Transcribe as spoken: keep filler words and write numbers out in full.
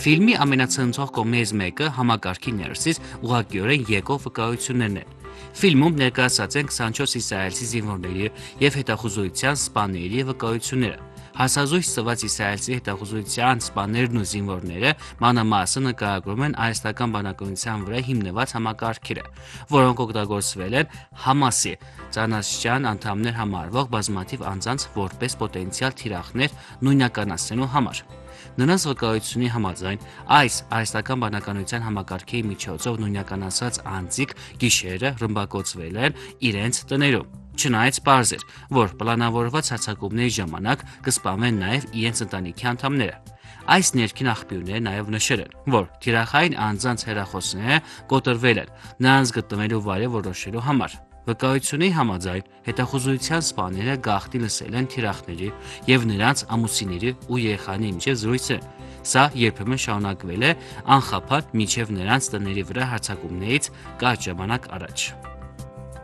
Ֆիլմի ամենացնցող կողմերից մեկը համակարգի ներսից ուղղակիորեն եկող վկայություններն են։ Ֆիլմում ներկայացած են քսանչորս իսրայելցի զինվորների և հետախուզության սպաների վկայությունները։ Հասազույց ծված իսրայելցի հետախուզության սպաներն ու զինվորները մանրամասն նկարագրում են արհեստական բանականության վրա հիմնված համակարգերը, որոնք օգտագործվել են Համասի ծանրացիան անդամներ համարվող բազմաթիվ անձանց որպես պոտենցիալ թիրախներ նույնականացնելու համար։ Նրանց վկայությունների համաձայն այս արհեստական բանականության համակարգերի միջոցով նույնականացված անձիկ գիշերը ռմբակոծվել են իրենց տներում։ Չնայած պարզ էր, որ պլանավորված հարձակումների ժամանակ կսպանվեն նաև իրենց ընտանիքի անդամները։ Այս ներքին աղբյուրները նաև նշել են, որ թիրախային անձանց հեռախոսները կոտրվել են նրանց գտնվելու վայրը որոշելու համար։ Վկայությունների համաձայն հետախուզության սպաները գաղտնի լսել են թիրախների և նրանց ամուսինների ու երեխաների միջև զրույցներ։ Սա երբեմն շարունակվել է անխափան մինչև նրանց տների վրա հարձակումներից կարճ ժամանակ առաջ։